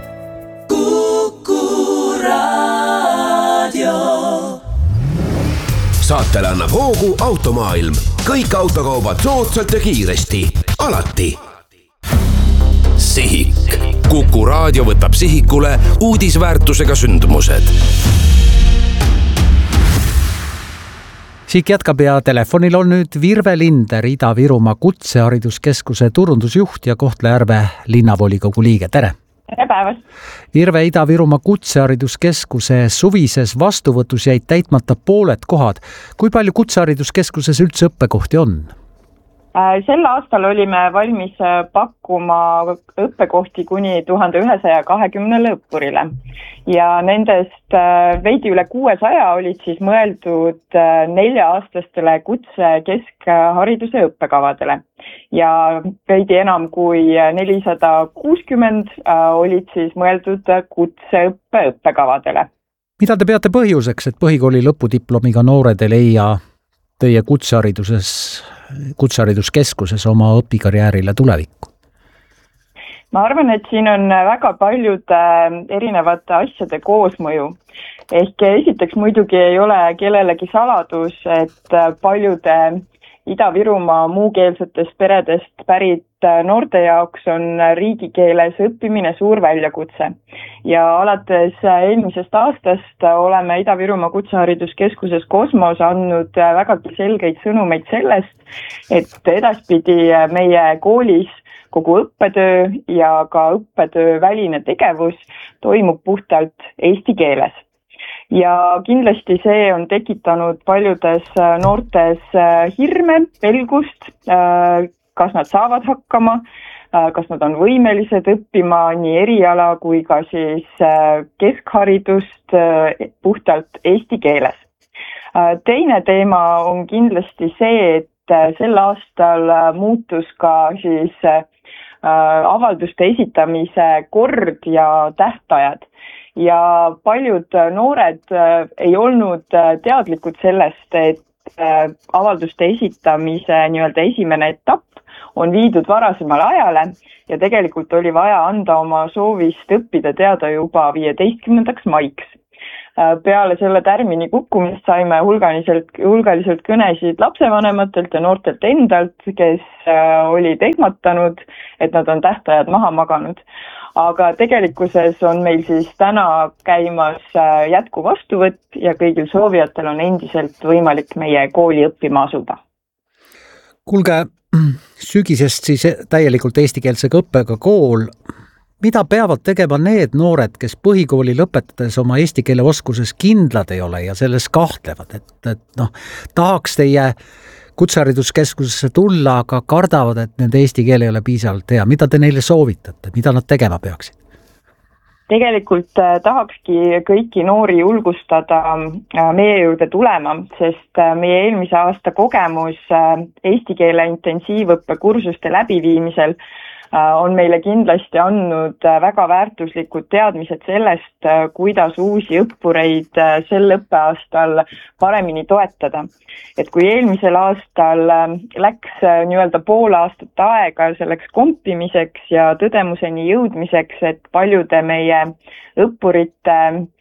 Saatele annab hoogu Automaailm. Kõik autokaubad soodsalt ja kiiresti. Alati. Sihik. Kuku raadio võtab sihikule uudisväärtusega sündmused. Siik jätkab ja telefonil on nüüd Virve Linder, Ida-Virumaa Kutsehariduskeskuse turundusjuht ja Kohtla-Järve linnavolikogu liige. Tere! Tere päevast! Virve, Ida-Virumaa Kutsehariduskeskuse suvises vastuvõtus jäid täitmata pooled kohad. Kui palju Kutsehariduskeskuses üldse õppekohti on? Sel aastal olime valmis pakkuma õppekohti kuni tuhande ühesaja kahekümnele õppurile ja nendest veidi üle kuuesaja olid siis mõeldud nelja-aastastele kutse keskhariduse õppekavadele ja veidi enam kui nelisada kuuskümmend olid siis mõeldud kutseõppe õppekavadele. Mida te peate põhjuseks, et põhikooli lõpudiplomiga noored ei leia teie kutsehariduses kutsehariduskeskuses oma õpikarjäärile tulevikku? Ma arvan, et siin on väga paljude erinevate asjade koosmõju. Ehk esiteks muidugi ei ole kellelegi saladus, et paljude Ida-Virumaa muukeelsetest peredest pärit noorte jaoks on riigikeeles õppimine suur väljakutse. Ja alates eelmisest aastast oleme Ida-Virumaa Kutsehariduskeskuses Kosmos andnud vägagi selgeid sõnumeid sellest, et edaspidi meie koolis kogu õppetöö ja ka õppetöö väline tegevus toimub puhtalt eesti keeles. Ja kindlasti see on tekitanud paljudes noortes hirme, pelgust, kas nad saavad hakkama, kas nad on võimelised õppima nii eriala kui ka siis keskharidust puhtalt eesti keeles. Teine teema on kindlasti see, et sel aastal muutus ka siis avalduste esitamise kord ja tähtajad. ja paljud noored ei olnud teadlikud sellest, et avalduste esitamise nii-öelda esimene etapp on viidud varasemale ajale ja tegelikult oli vaja anda oma soovist õppida teada juba viieteistkümnendaks maiks. Peale selle tärmini kukkumist saime hulgaliselt, hulgaliselt kõnesid lapsevanematelt ja noortelt endalt, kes olid ehmatanud, et nad on tähtajad maha maganud. Aga tegelikkuses on meil siis täna käimas jätku vastuvõtt ja kõigil soovijatel on endiselt võimalik meie kooli õppima asuda. Kuulge, sügisest siis täielikult eestikeelsega õppega kool. Mida peavad tegema need noored, kes põhikooli lõpetades oma eesti keele oskuses kindlad ei ole ja selles kahtlevad, et, et noh, tahaks teie kutsehariduskeskusesse tulla, aga kardavad, et nende eesti keel ei ole piisavalt hea. Mida te neile soovitate? Mida nad tegema peaksid? Tegelikult tahakski kõiki noori julgustada meie juurde tulema, sest meie eelmise aasta kogemus eesti keele intensiivõppe kursuste läbiviimisel on meile kindlasti andnud väga väärtuslikud teadmised sellest, kuidas uusi õppureid sel õppeaastal paremini toetada. Et kui eelmisel aastal läks nii-öelda pool aastat aega selleks kompimiseks ja tõdemuseni jõudmiseks, et paljude meie õppurite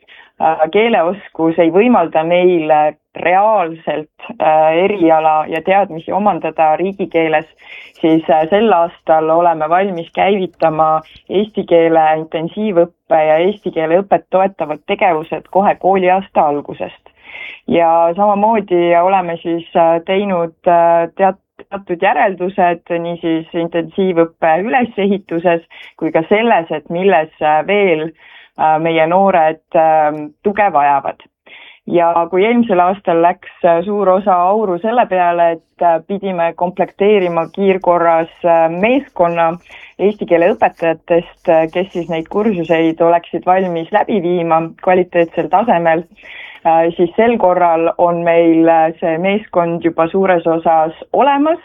keeleoskus ei võimalda neil reaalselt eriala ja teadmisi omandada riigikeeles, siis sel aastal oleme valmis käivitama eesti keele intensiivõppe ja eesti keele õpet toetavad tegevused kohe kooliaasta algusest. Ja samamoodi oleme siis teinud teat teatud järeldused nii siis intensiivõppe ülesehituses kui ka selles, et milles veel meie noored tuge vajavad. Ja kui eelmisel aastal läks suur osa auru selle peale, et pidime komplekteerima kiirkorras meeskonna eesti keele õpetajatest, kes siis neid kursuseid oleksid valmis läbi viima kvaliteetsel tasemel, siis sel korral on meil see meeskond juba suures osas olemas.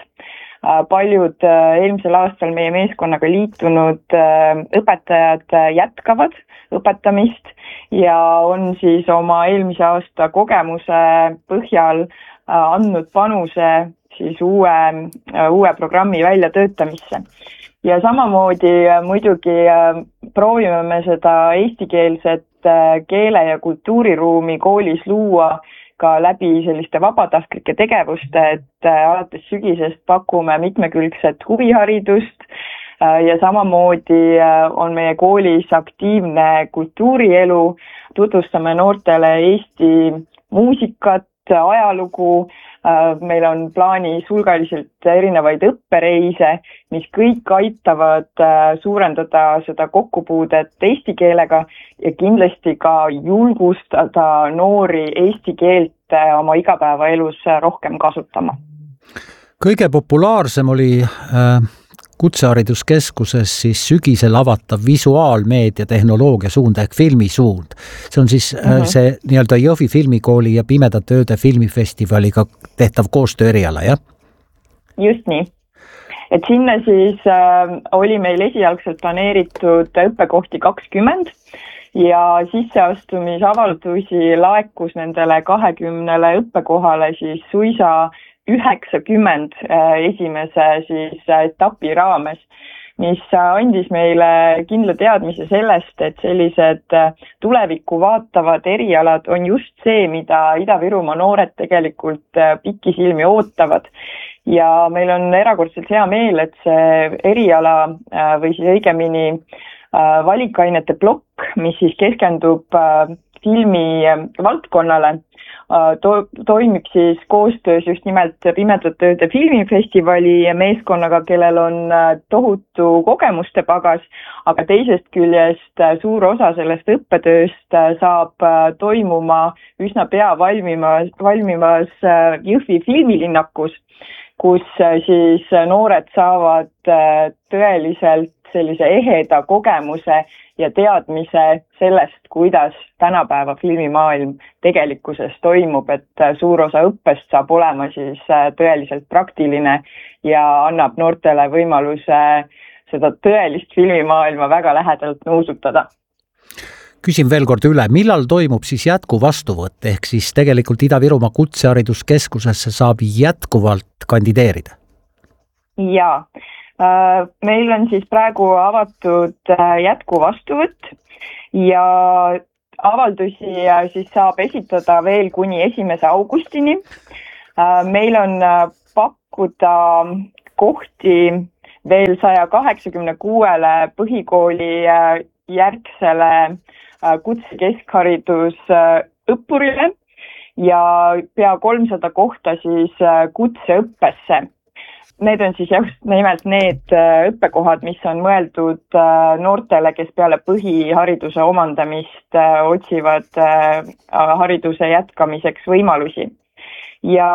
Paljud eelmisel aastal meie meeskonnaga liitunud õpetajad jätkavad õpetamist ja on siis oma eelmise aasta kogemuse põhjal andnud panuse siis uue, uue programmi väljatöötamisse. Ja samamoodi muidugi proovime me seda eestikeelset keele- ja kultuuriruumi koolis luua ka läbi selliste vabatahtlike tegevuste, et alates sügisest pakume mitmekülgset huviharidust ja samamoodi on meie koolis aktiivne kultuurielu, tutvustame noortele Eesti muusikat, ajalugu, meil on plaanis hulgaliselt erinevaid õppereise, mis kõik aitavad suurendada seda kokkupuudet eesti keelega ja kindlasti ka julgustada noori eesti keelt oma igapäevaelus rohkem kasutama. Kõige populaarsem oli äh, kutsehariduskeskuses siis sügisel avatav visuaalmeedia tehnoloogia suund ehk filmisuund. See on siis mm-hmm. see nii-öelda Jõhvi filmikooli ja Pimedate ööde filmifestivaliga tehtav koostöö eriala, jah? Just nii. Et sinna siis äh, oli meil esialgselt planeeritud õppekohti kakskümmend ja sisseastumisavaldusi laekus nendele kahekümnele õppekohale siis suisa üheksakümmend esimese siis etapi raames, mis andis meile kindla teadmise sellest, et sellised tulevikku vaatavad erialad on just see, mida Ida-Virumaa noored tegelikult pikisilmi ootavad. Ja meil on erakordselt hea meel, et see eriala või siis õigemini valikainete plokk, mis siis keskendub filmi valdkonnale, To, toimib siis koostöös just nimelt Pimedate ööde filmifestivali meeskonnaga, kellel on tohutu kogemuste pagas, aga teisest küljest suur osa sellest õppetööst saab toimuma üsna pea valmimas, valmimas Jõhvi filmilinnakus, kus siis noored saavad tõeliselt sellise eheda kogemuse ja teadmise sellest, kuidas tänapäeva filmimaailm tegelikkuses toimub, et suur osa õppest saab olema siis tõeliselt praktiline ja annab noortele võimaluse seda tõelist filmimaailma väga lähedalt nuusutada. Küsin veel kord üle, millal toimub siis jätku vastuvõtt, ehk siis tegelikult Ida-Virumaa Kutsehariduskeskusesse saab jätkuvalt kandideerida? Jaa, meil on siis praegu avatud jätku vastuvõtt ja avaldusi siis saab esitada veel kuni esimese augustini. Meil on pakkuda kohti veel saja kaheksakümne kuuele põhikooli järgsele kutsekeskharidus õppurile ja pea kolmsada kohta siis kutseõppesse. Need on siis just nimelt need õppekohad, mis on mõeldud noortele, kes peale põhihariduse omandamist otsivad hariduse jätkamiseks võimalusi. Ja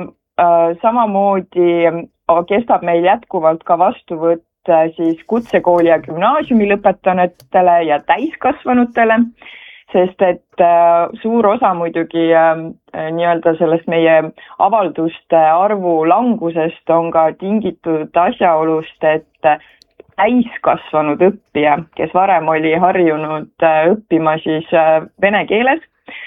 samamoodi kestab meil jätkuvalt ka vastuvõtt siis kutsekooli ja gümnaasiumi lõpetanutele ja täiskasvanutele, sest et suur osa muidugi nii-öelda sellest meie avalduste arvu langusest on ka tingitud asjaolust, et täiskasvanud õppija, kes varem oli harjunud õppima siis vene keeles,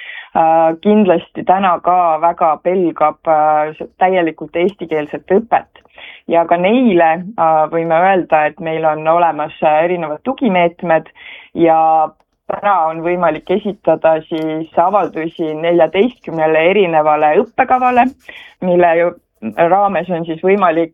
kindlasti täna ka väga pelgab täielikult eestikeelset õpet. Ja ka neile võime öelda, et meil on olemas erinevad tugimeetmed ja täna on võimalik esitada siis avaldusi neljateistkümnele erinevale õppekavale, mille raames on siis võimalik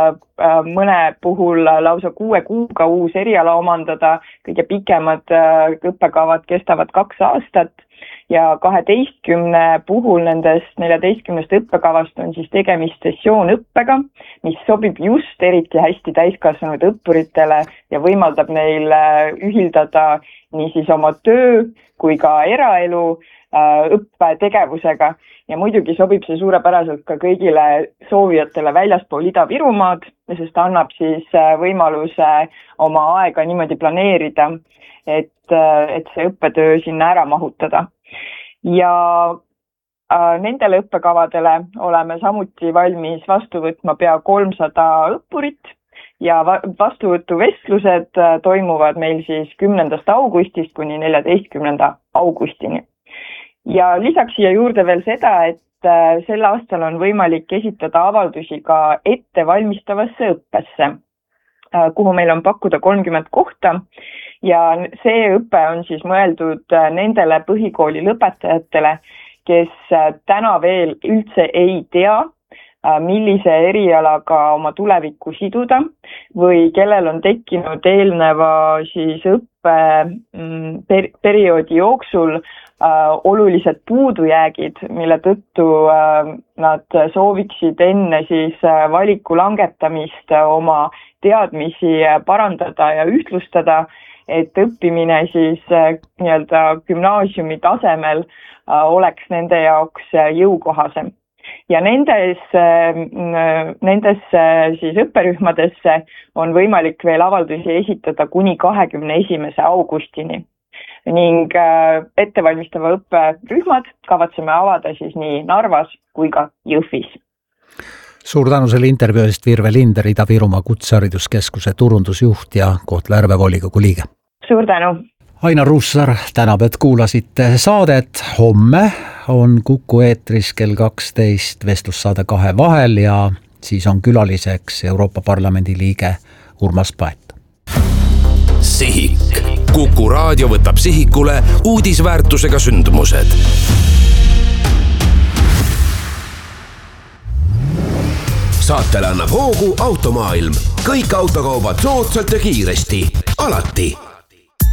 mõne puhul lausa kuue kuuga uus eriala omandada, kõige pikemad õppekavad kestavad kaks aastat ja kaheteistkümne puhul nendest neljateistkümnest õppekavast on siis tegemist sessioonõppega, mis sobib just eriti hästi täiskasvanud õppuritele ja võimaldab neil ühildada nii siis oma töö kui ka eraelu õppetegevusega ja muidugi sobib see suurepäraselt ka kõigile soovijatele väljaspool Ida-Virumaad, sest annab siis võimaluse oma aega niimoodi planeerida, et, et see õppetöö sinna ära mahutada. Ja nendele õppekavadele oleme samuti valmis vastu võtma pea kolmsada õppurit ja vastuvõtuvestlused toimuvad meil siis kümnendast augustist kuni neljateistkümnenda augustini. Ja lisaks siia juurde veel seda, et sel aastal on võimalik esitada avaldusi ka ettevalmistavasse õppesse, kuhu meil on pakkuda kolmkümmend kohta ja see õpe on siis mõeldud nendele põhikooli lõpetajatele, kes täna veel üldse ei tea, millise erialaga oma tulevikku siduda või kellel on tekkinud eelneva siis õppe per- perioodi jooksul äh, olulised puudujäägid, mille tõttu äh, nad sooviksid enne siis äh, valiku langetamist äh, oma teadmisi parandada ja ühtlustada, et õppimine siis äh, nii-öelda gümnaasiumi tasemel äh, oleks nende jaoks äh, jõukohasem. Ja nendes, nendes siis õpperühmadesse on võimalik veel avaldusi esitada kuni kahekümne esimese augustini ning ettevalmistava õpperühmad kavatseme avada siis nii Narvas kui ka Jõhvis. Suur tänu selle intervjuu eest, Virve Linder, Ida-Virumaa Kutsehariduskeskuse turundusjuht ja Kohtla-Järve volikogu liige. Suur tänu! Ainar Ruussaar tänab, et kuulasite saadet. Homme on Kuku eetris kell kaksteist vestlussaade Kahe vahel ja siis on külaliseks Euroopa Parlamendi liige Urmas Paet. Sihik. Kuku raadio võtab sihikule uudisväärtusega sündmused. Saatele annab hoogu Automaailm. Kõik autokaubad soodsalt ja kiiresti. Alati.